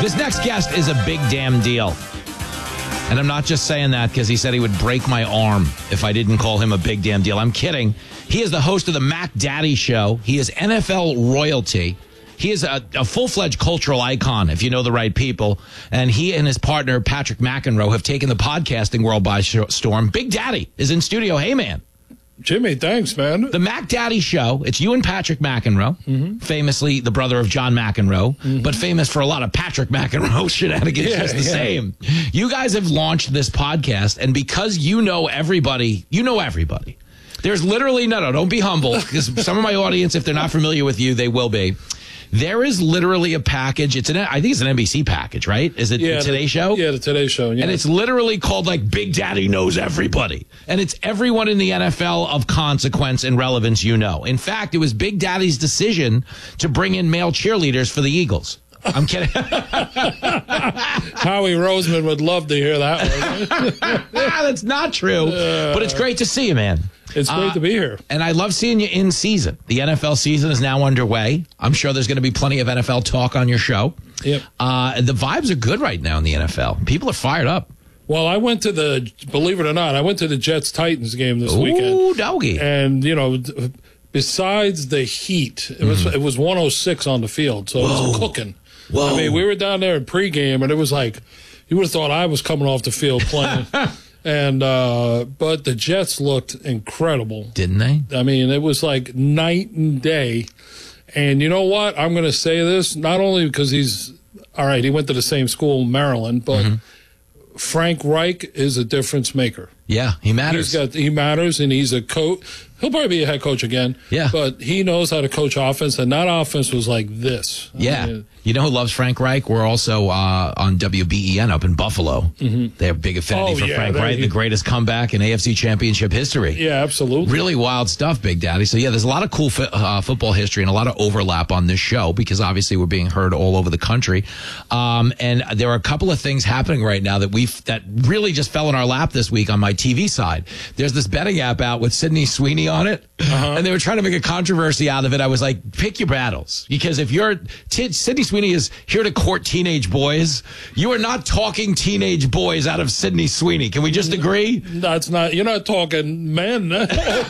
This next guest is a big damn deal. And I'm not just saying that because he said he would break my arm if I didn't call him a big damn deal. I'm kidding. He is the host of the Mac Daddy Show. He is NFL royalty. He is a full-fledged cultural icon, if you know the right people. And he and his partner, Patrick McEnroe, have taken the podcasting world by storm. Big Daddy is in studio. Hey, man. Jimmy, thanks, man. The Mac Daddy Show, it's you and Patrick McEnroe, famously the brother of John McEnroe, but famous for a lot of Patrick McEnroe shenanigans, just the same. You guys have launched this podcast, and because you know everybody. There's literally, no, don't be humble, because some of my audience, if they're not familiar with you, they will be. There is literally a package. I think it's an NBC package, right? Is it the Today Show? Yeah, the Today Show. Yeah. And it's literally called like Big Daddy Knows Everybody. And it's everyone in the NFL of consequence and relevance you know. In fact, it was Big Daddy's decision to bring in male cheerleaders for the Eagles. I'm kidding. Howie Roseman would love to hear that one. That's not true. But it's great to see you, man. It's great to be here. And I love seeing you in season. The NFL season is now underway. I'm sure there's going to be plenty of NFL talk on your show. Yep. The vibes are good right now in the NFL. People are fired up. Well, believe it or not, I went to the Jets-Titans game this weekend. Ooh, doggy. And, besides the heat, it was 106 on the field, so it was cooking. Whoa. I mean, we were down there in pregame, and it was like, you would have thought I was coming off the field playing. And but the Jets looked incredible. Didn't they? I mean, it was like night and day. And you know what? I'm going to say this, not only because he went to the same school, Maryland, but Frank Reich is a difference maker. Yeah, he matters. He matters, and he's a coach. He'll probably be a head coach again. Yeah. But he knows how to coach offense, and that offense was like this. Yeah. I mean, you know who loves Frank Reich? We're also on WBEN up in Buffalo. They have big affinity for Frank Reich, the greatest comeback in AFC Championship history. Yeah, absolutely. Really wild stuff, Big Daddy. So, yeah, there's a lot of cool football history and a lot of overlap on this show because, obviously, we're being heard all over the country. And there are a couple of things happening right now that really just fell in our lap this week on my TV side. There's this betting app out with Sydney Sweeney on it, and they were trying to make a controversy out of it. I was like, pick your battles, because if Sydney Sweeney is here to court teenage boys, you are not talking teenage boys out of Sydney Sweeney. Can we just agree? You're not talking men. You're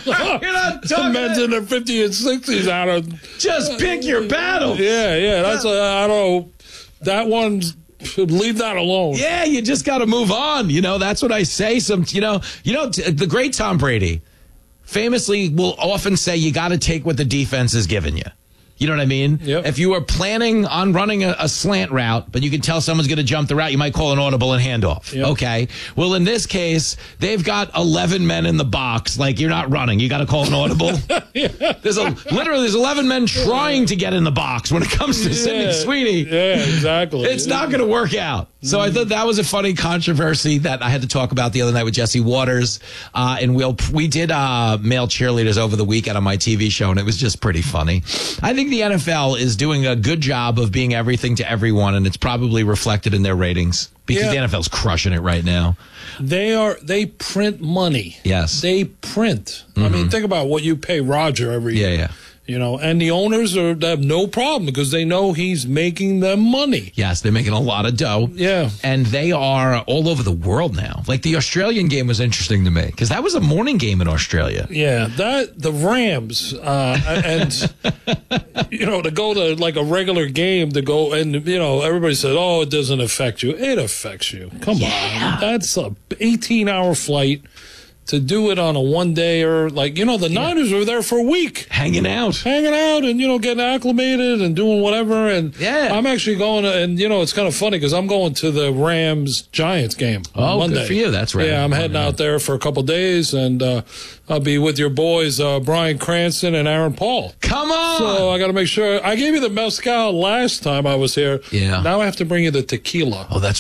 not talking men's in their 50s and 60s out of. Just pick your battles. Yeah. I don't know. That one's. Leave that alone. Yeah, you just got to move on. That's what I say. The great Tom Brady famously will often say you got to take what the defense is giving you. You know what I mean? Yep. If you are planning on running a slant route, but you can tell someone's going to jump the route, you might call an audible and handoff. Yep. Okay. Well, in this case, they've got 11 men in the box. Like, you're not running. You got to call an audible. There's 11 men trying to get in the box when it comes to Sydney Sweeney. Yeah, exactly. It's not going to work out. So I thought that was a funny controversy that I had to talk about the other night with Jesse Waters. And we did male cheerleaders over the weekend on my TV show, and it was just pretty funny. I think the NFL is doing a good job of being everything to everyone, and it's probably reflected in their ratings because the NFL's crushing it right now. They print money. Yes. They print. I mean, think about what you pay Roger every year. Yeah. And the owners have no problem because they know he's making them money. Yes, they're making a lot of dough. Yeah. And they are all over the world now. Like, the Australian game was interesting to me because that was a morning game in Australia. Yeah, the Rams, and, to go to like a regular game to go, and, everybody said, oh, it doesn't affect you. It affects you. Come on. That's a 18-hour flight. To do it on a one-day or the Niners were there for a week. Hanging out and, getting acclimated and doing whatever. And I'm actually going to, and, it's kind of funny because I'm going to the Rams-Giants game on Monday. Good for you. That's right. Yeah, I'm heading out there for a couple of days, and I'll be with your boys, Brian Cranston and Aaron Paul. Come on! So I got to make sure. I gave you the mezcal last time I was here. Yeah. Now I have to bring you the tequila. Oh, that's